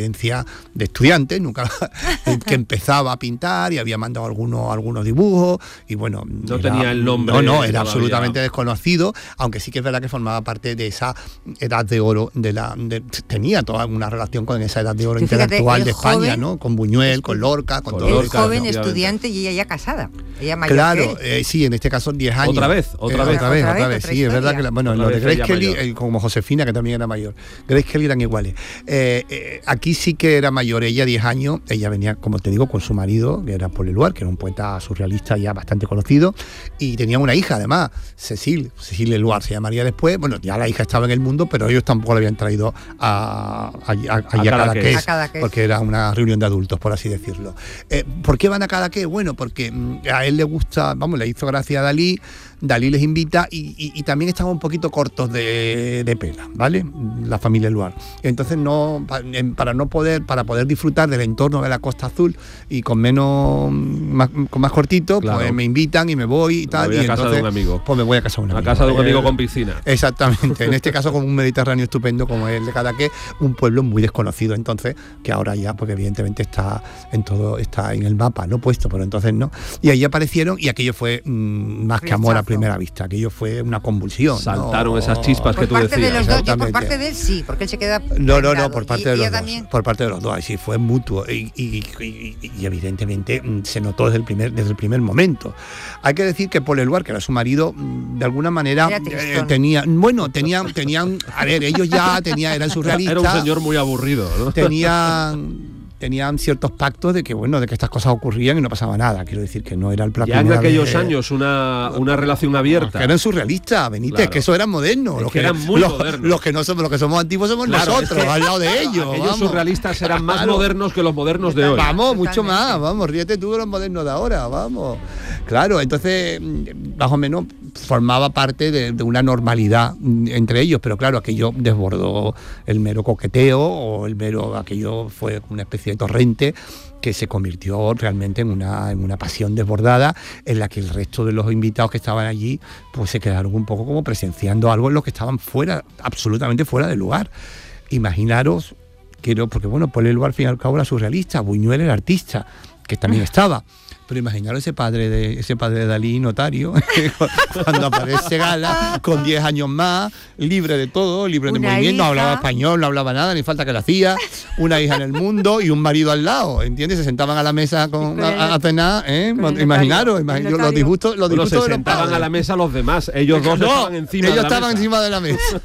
residencia de estudiantes, nunca que empezaba a pintar y había mandado algunos dibujos y bueno, no tenía el nombre. No, era absolutamente desconocido, aunque sí que es verdad que formaba parte de esa edad de oro tenía toda una relación con esa edad de oro intelectual de España, ¿no? Con Buñuel, con Lorca, con todo. El joven estudiante y ella ya casada. Ella mayor. Claro, sí, en este caso 10 años. Otra vez, sí, es verdad que lo de Grace Kelly, como Josefina, que también era mayor. Grace Kelly eran iguales. Aquí sí que era mayor, ella 10 años, ella venía, como te digo, con su marido, que era Paul Eluard, que era un poeta surrealista ya bastante conocido, y tenía una hija además, Cécile Eluard se llamaría después. Bueno, ya la hija estaba en el mundo, pero ellos tampoco la habían traído a Cadaqués, porque era una reunión de adultos, por así decirlo. ¿Por qué van a Cadaqués? Bueno, porque a él le gusta, le hizo gracia a Dalí les invita y también estaban un poquito cortos de pela, ¿vale? La familia Eluard. Entonces para poder disfrutar del entorno de la Costa Azul y con más cortito, claro, pues me invitan y me voy y tal. Me voy a casa de un amigo. Pues me voy a casa de un amigo. A casa de un amigo con piscina. Exactamente. En este caso con un Mediterráneo estupendo como el de Cadaqués, un pueblo muy desconocido entonces, que ahora ya, porque evidentemente está en el mapa, ¿no? Puesto, pero entonces no. Y ahí aparecieron y aquello fue más que amor a primera vista, aquello fue una convulsión. Saltaron esas chispas que tú decías. De los dos, yo por parte de él sí, porque él se queda... No, por parte de los dos. Por parte de los dos, sí, fue mutuo y evidentemente se notó desde el primer momento. Hay que decir que Paul Eluard, que era su marido, de alguna manera tenían, a ver, ellos ya eran surrealistas. Era un señor muy aburrido, ¿no? Tenían ciertos pactos de que estas cosas ocurrían y no pasaba nada. Quiero decir que no era el plan. Ya en aquellos años una relación abierta. Que eran surrealistas, Benítez, claro, que eso eran modernos. Los que eran muy modernos. Los que somos antiguos somos nosotros, al lado de ellos. Aquellos surrealistas eran más modernos que los modernos de hoy. Vamos, mucho más, ríete tú de los modernos de ahora, vamos. Claro, entonces, más o menos formaba parte de una normalidad entre ellos, pero claro, aquello desbordó el mero coqueteo o aquello fue una especie de torrente que se convirtió realmente en una pasión desbordada en la que el resto de los invitados que estaban allí pues se quedaron un poco como presenciando algo en lo que estaban absolutamente fuera de lugar. Imaginaros, porque Paul Eluard al fin y al cabo era surrealista, Buñuel era artista, que también estaba. Pero imaginaros ese padre de Dalí, notario, cuando aparece Gala, con 10 años más, libre de todo, libre de movimiento, no hablaba español, no hablaba nada, ni falta que le hacía, una hija en el mundo y un marido al lado, ¿entiendes? Se sentaban a la mesa a cenar, Imaginaros los disgustos se sentaban a la mesa los demás, ellos dos estaban encima de la mesa. Ellos estaban encima de la mesa.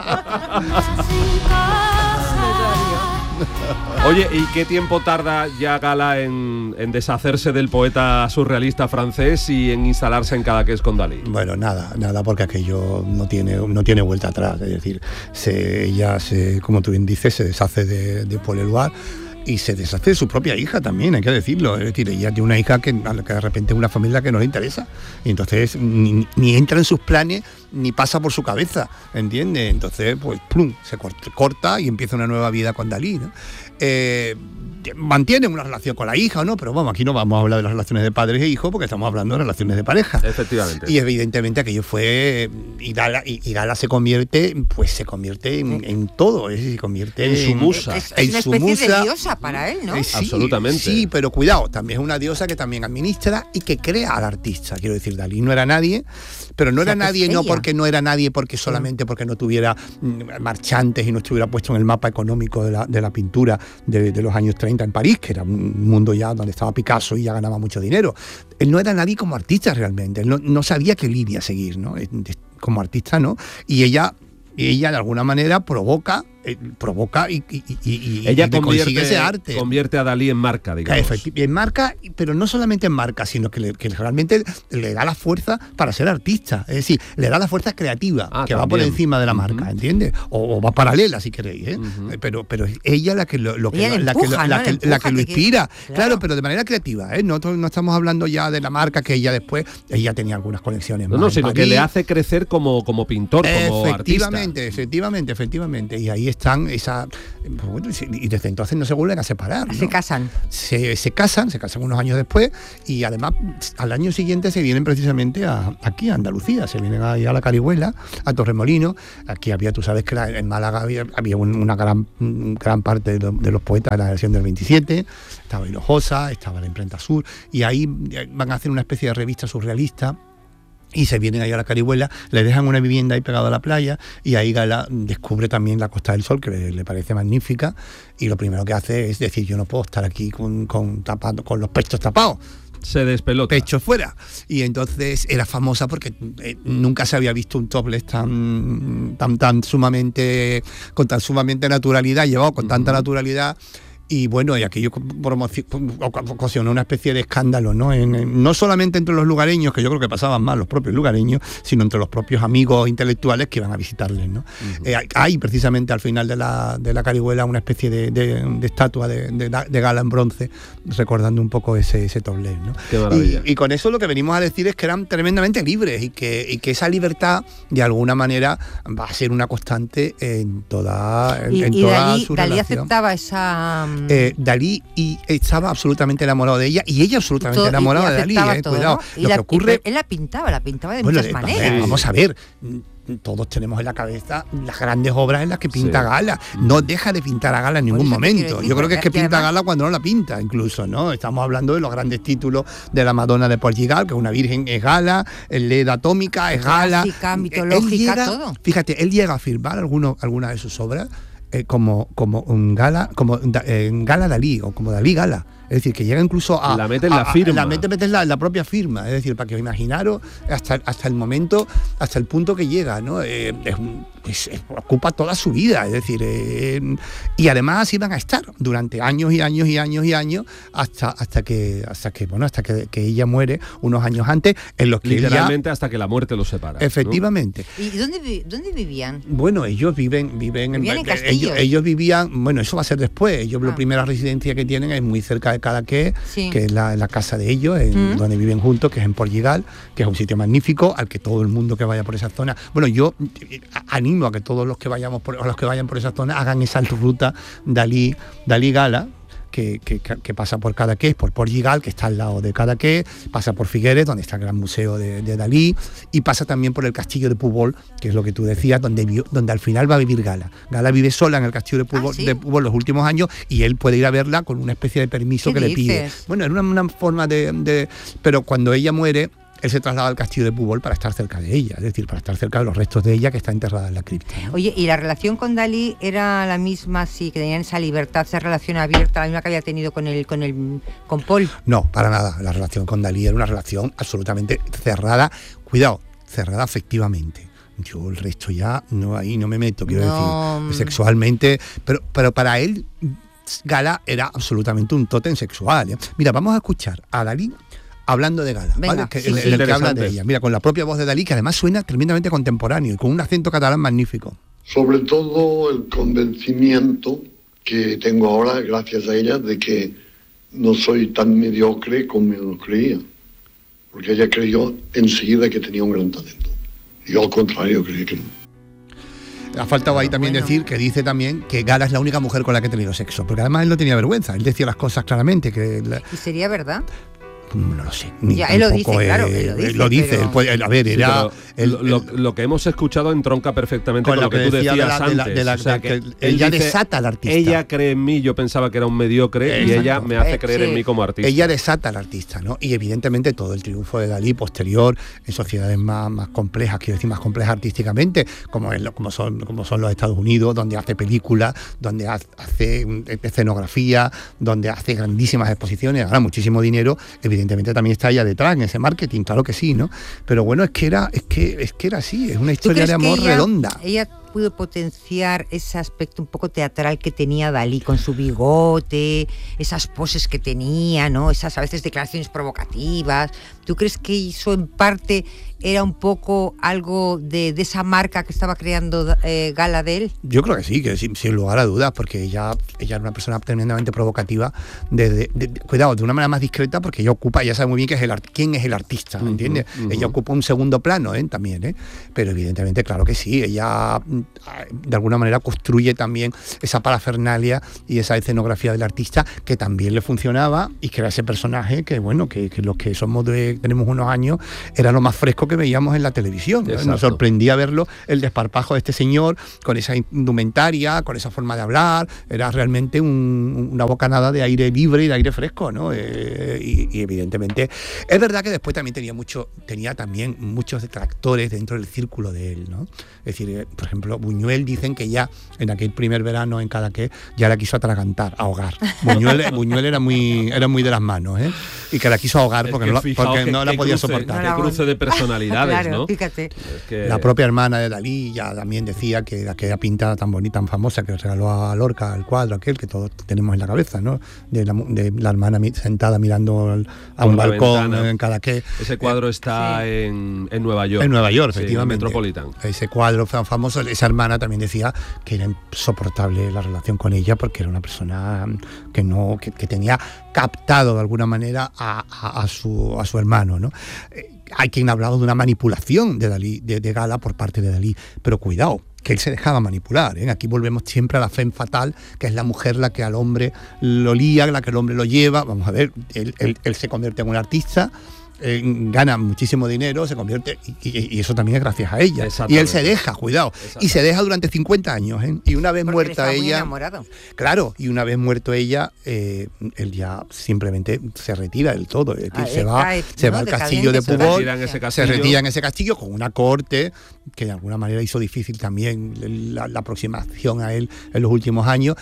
Oye, ¿y qué tiempo tarda ya Gala en deshacerse del poeta surrealista francés y en instalarse en Cadaqués con Dalí? Bueno, nada, porque aquello no tiene vuelta atrás. Es decir, ella como tú bien dices, se deshace de Paul Eluard y se deshace de su propia hija también, hay que decirlo. Es decir, ella tiene una hija que de repente es una familia que no le interesa y entonces ni entra en sus planes ni pasa por su cabeza, ¿entiendes? Entonces, pues, plum, se corta y empieza una nueva vida con Dalí, ¿no? Mantienen una relación con la hija, ¿no? Pero aquí no vamos a hablar de las relaciones de padres e hijos porque estamos hablando de relaciones de pareja. Efectivamente. Y evidentemente aquello fue... Y Gala se convierte en todo, se convierte en su musa. Es una especie de diosa para él, ¿no? Sí, absolutamente. Sí, pero cuidado, también es una diosa que también administra y que crea al artista. Quiero decir, Dalí no era nadie, pero no era nadie no porque no era nadie, porque solamente porque no tuviera marchantes y no estuviera puesto en el mapa económico de la pintura de los años 30 en París, que era un mundo ya donde estaba Picasso y ya ganaba mucho dinero. Él no era nadie como artista realmente, él no sabía qué línea seguir, ¿no? Como artista, ¿no? Y ella de alguna manera provoca y ella consigue ese arte. Convierte a Dalí en marca, digamos. En marca, pero no solamente en marca, sino que realmente le da la fuerza para ser artista. Es decir, le da la fuerza creativa, que también va por encima de la marca, ¿entiendes? O va paralela, si queréis, ¿eh? Pero ella la que lo inspira. Claro, pero de manera creativa, ¿eh? No estamos hablando ya de la marca que ella después... Ella tenía algunas conexiones más. No, sino que le hace crecer como pintor, como artista. Efectivamente. Y ahí están y desde entonces no se vuelven a separar, ¿no? Se casan. Se casan unos años después, y además al año siguiente se vienen precisamente aquí a Andalucía, se vienen ahí a la Carihuela, a Torremolinos. Aquí había, tú sabes que en Málaga había una gran parte de los poetas de la generación del 27, estaba Hinojosa, estaba la Imprenta Sur, y ahí van a hacer una especie de revista surrealista. Y se vienen ahí a la Carihuela, le dejan una vivienda ahí pegada a la playa, y ahí Gala descubre también la Costa del Sol, que le parece magnífica, y lo primero que hace es decir, yo no puedo estar aquí con los pechos tapados. Se despelota. Pecho fuera. Y entonces era famosa porque nunca se había visto un topless tan sumamente, con tan sumamente naturalidad, llevado con tanta naturalidad. Y bueno, y aquello ocasionó una especie de escándalo, ¿no? No solamente entre los lugareños, que yo creo que pasaban más los propios lugareños, sino entre los propios amigos intelectuales que iban a visitarles, ¿no? Hay precisamente al final de la Carihuela una especie de estatua de Gala en bronce, recordando un poco ese topless, ¿no? Qué maravilla. Y con eso lo que venimos a decir es que eran tremendamente libres, y que esa libertad de alguna manera va a ser una constante en toda su relación. Dalí aceptaba esa... Dalí estaba absolutamente enamorado de ella, y ella absolutamente enamorada de Dalí, cuidado. ¿No? Lo que ocurre... Él la pintaba de muchas maneras. Vamos a ver, todos tenemos en la cabeza las grandes obras en las que pinta Gala. No deja de pintar a Gala en ningún momento. Yo creo que es que pinta a Gala cuando no la pinta, incluso, ¿no? Estamos hablando de los grandes títulos de la Madonna de Portugal, que es una virgen, es Gala, el Leda Atómica es Gala. Clásica, mitológica, todo. Fíjate, él llega a firmar alguna de sus obras como un Gala, Gala Dalí, o como Dalí Gala. Es decir, que llega incluso a... La mete en la firma. Metes la propia firma. Es decir, para que os imaginaros hasta el momento, hasta el punto que llega, ¿no? Ocupa toda su vida. Es decir, y además así van a estar durante años y años y años y años hasta que ella muere unos años antes, en los que literalmente hasta que la muerte los separa. Efectivamente. ¿no? ¿Y dónde vivían? Bueno, ellos viven en Castillo. Ellos vivían, bueno, eso va a ser después. Ellos la primera residencia que tienen es muy cerca de Cadaqués, que es la casa de ellos, donde viven juntos, que es en Portugal, que es un sitio magnífico al que todo el mundo que vaya por esa zona, bueno, yo animo a que todos los que vayan por esa zona hagan esa ruta Dalí Gala, que pasa por Cadaqués, por Portugal, que está al lado de Cadaqués, pasa por Figueres, donde está el gran museo de Dalí, y pasa también por el castillo de Púbol, que es lo que tú decías, donde al final va a vivir Gala. Gala vive sola en el castillo de Púbol, ¿sí? de Púbol los últimos años, y él puede ir a verla con una especie de permiso que le pide. Bueno, era una forma pero cuando ella muere, él se traslada al castillo de Púbol para estar cerca de ella, es decir, para estar cerca de los restos de ella, que está enterrada en la cripta, ¿no? Oye, ¿y la relación con Dalí era la misma, sí, que tenían esa libertad, esa relación abierta, la misma que había tenido con Paul? No, para nada. La relación con Dalí era una relación absolutamente cerrada, cerrada afectivamente. Yo el resto ya ahí no me meto, quiero decir, sexualmente, pero para él Gala era absolutamente un tótem sexual, ¿eh? Mira, vamos a escuchar a Dalí hablando de Gala, venga, ¿vale? En el que habla de ella. Mira, con la propia voz de Dalí, que además suena tremendamente contemporáneo y con un acento catalán magnífico. Sobre todo el convencimiento que tengo ahora, gracias a ella, de que no soy tan mediocre como yo creía. Porque ella creyó enseguida que tenía un gran talento. Yo al contrario creí que no. Ha faltado ahí también decir que dice también que Gala es la única mujer con la que ha tenido sexo, porque además él no tenía vergüenza, él decía las cosas claramente. ¿Y sería verdad? No lo sé. Ya, él lo dice, claro, él lo dice. Pero... Él puede, a ver, era... Lo que hemos escuchado entronca perfectamente con lo que tú decías antes. Ella desata al artista. Ella cree en mí, yo pensaba que era un mediocre, y ella me hace creer en mí como artista. Ella desata al artista, ¿no? Y evidentemente todo el triunfo de Dalí posterior, en sociedades más complejas, quiero decir, más complejas artísticamente, como son los Estados Unidos, donde hace películas, donde hace escenografía, donde hace grandísimas exposiciones, gana muchísimo dinero, evidentemente también está ella detrás en ese marketing, claro que sí, ¿no? Pero bueno, es que era así, es una historia de amor redonda. Ella pudo potenciar ese aspecto un poco teatral que tenía Dalí, con su bigote, esas poses que tenía, ¿no? Esas a veces declaraciones provocativas. ¿Tú crees que hizo en parte, era un poco algo de esa marca que estaba creando Gala de él? Yo creo que sí, sin lugar a dudas, porque ella era una persona tremendamente provocativa, cuidado, de una manera más discreta, porque ella sabe muy bien quién es el artista, ¿me entiendes? Ella ocupa un segundo plano, también, pero evidentemente, claro que sí, ella de alguna manera construye también esa parafernalia y esa escenografía del artista que también le funcionaba, y que era ese personaje que, bueno, que los que tenemos unos años, era lo más fresco que veíamos en la televisión, ¿no? Nos sorprendía verlo, el desparpajo de este señor, con esa indumentaria, con esa forma de hablar, era realmente una bocanada de aire libre y de aire fresco, ¿no? Y evidentemente, es verdad que después también tenía también muchos detractores dentro del círculo de él, ¿no? Es decir, por ejemplo, Buñuel, dicen que ya en aquel primer verano en Cadaqués ya la quiso atragantar, ahogar. Buñuel era muy de las manos, ¿eh? Y que la quiso ahogar porque no la podía soportar. Qué cruce de personalidades, claro, ¿no? Fíjate. Es que... La propia hermana de Dalí ya también decía que aquella pintada tan bonita, tan famosa, que regaló a Lorca, el cuadro aquel que todos tenemos en la cabeza, ¿no? De la hermana sentada mirando a un balcón en Cadaqués. Ese cuadro está en Nueva York. En Nueva York, sí, efectivamente. En Metropolitan. Ese cuadro tan famoso, esa hermana también decía que era insoportable la relación con ella, porque era una persona que tenía captado de alguna manera a su hermano, ¿no? Hay quien ha hablado de una manipulación de Dalí, de Gala por parte de Dalí, pero cuidado, que él se dejaba manipular, ¿eh? Aquí volvemos siempre a la femme fatale, que es la mujer la que al hombre lo lía, la que el hombre lo lleva. Vamos a ver, él se convierte en un artista, gana muchísimo dinero, se convierte, y eso también es gracias a ella. Y él se deja, cuidado, y se deja durante 50 años, ¿eh? Y una vez porque muerta ella, enamorado. Claro, y una vez muerto ella, él ya simplemente se retira del todo, es decir, se va al castillo de Púbol, se retira en ese castillo con una corte que de alguna manera hizo difícil también la aproximación a él en los últimos años,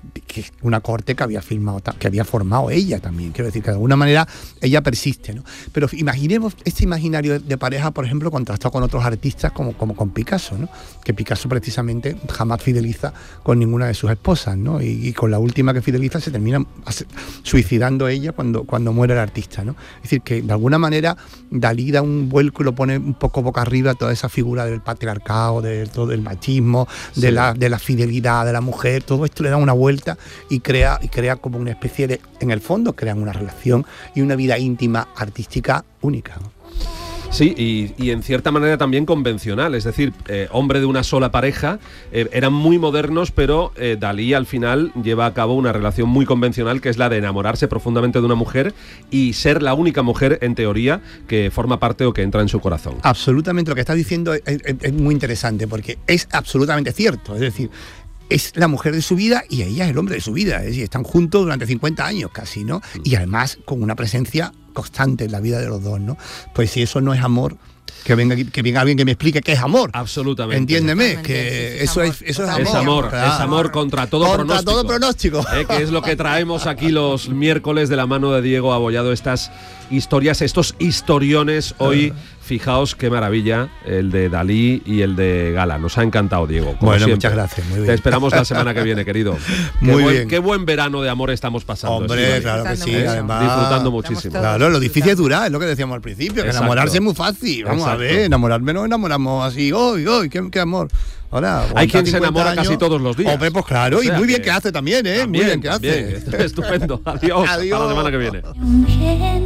una corte que había formado ella también, quiero decir que de alguna manera ella persiste, ¿no? Pero imaginemos este imaginario de pareja, por ejemplo, contrastado con otros artistas como con Picasso, ¿no? Que Picasso precisamente jamás fideliza con ninguna de sus esposas, ¿no? Y con la última que fideliza se termina suicidando ella cuando muere el artista, ¿no? Es decir, que de alguna manera Dalí da un vuelco y lo pone un poco boca arriba toda esa figura del patriarcado, todo el machismo, sí, de la fidelidad de la mujer. Todo esto le da una vuelta y crea como una especie de, en el fondo crean una relación y una vida íntima artística única, ¿no? Sí, y en cierta manera también convencional, es decir, hombre de una sola pareja, eran muy modernos, pero Dalí al final lleva a cabo una relación muy convencional, que es la de enamorarse profundamente de una mujer y ser la única mujer, en teoría, que forma parte o que entra en su corazón. Absolutamente, lo que estás diciendo es muy interesante, porque es absolutamente cierto, es decir, es la mujer de su vida y ella es el hombre de su vida, es decir, están juntos durante 50 años casi, ¿no? Y además con una presencia constante en la vida de los dos, ¿no? Pues si eso no es amor, que venga alguien que me explique qué es amor. Absolutamente. Entiéndeme, que eso es amor. Es amor, claro. Es amor contra todo pronóstico. Que es lo que traemos aquí los miércoles de la mano de Diego Abollado, estas historias, estos historiones hoy. Fijaos qué maravilla el de Dalí y el de Gala. Nos ha encantado, Diego. Bueno, siempre. Muchas gracias. Muy bien. Te esperamos la semana que viene, querido. Bien. Qué buen verano de amor estamos pasando. Hombre, claro que sí. Además, disfrutando muchísimo. Claro, lo difícil es durar, es lo que decíamos al principio. Que enamorarse es muy fácil. Vamos a ver, enamorarme no enamoramos así. Hoy, qué amor. Ahora, hay quien se enamora casi todos los días. Hombre, pues claro, o sea, y muy bien que hace también, ¿eh? Muy bien que hace. Estupendo. Adiós. Hasta la semana que viene.